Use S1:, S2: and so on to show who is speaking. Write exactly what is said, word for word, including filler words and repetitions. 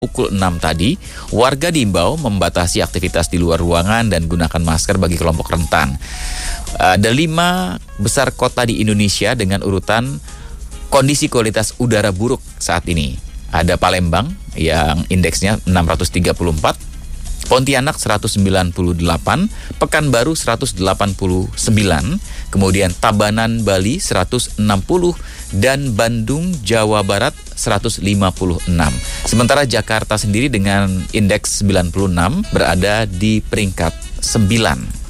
S1: pukul enam tadi, warga diimbau membatasi aktivitas di luar ruangan dan gunakan masker bagi kelompok rentan. Ada lima besar kota di Indonesia dengan urutan kondisi kualitas udara buruk saat ini. Ada Palembang yang indeksnya enam ratus tiga puluh empat, Pontianak seratus sembilan puluh delapan, Pekanbaru seratus delapan puluh sembilan, kemudian Tabanan Bali seratus enam puluh, dan Bandung Jawa Barat seratus lima puluh enam. Sementara Jakarta sendiri dengan indeks sembilan puluh enam berada di peringkat sembilan.